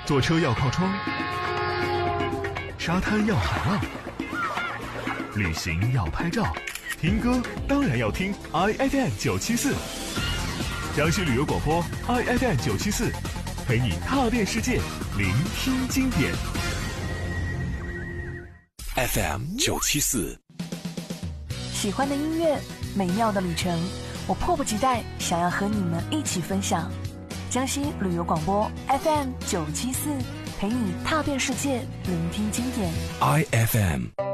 坐车要靠窗，沙滩要海浪，旅行要拍照，听歌当然要听 IFM 974，江西旅游广播 IFM 974，陪你踏遍世界，聆听经典。 FM 974， 喜欢的音乐，美妙的旅程，我迫不及待想要和你们一起分享。江西旅游广播 FM 974，陪你踏遍世界，聆听经典。 IFM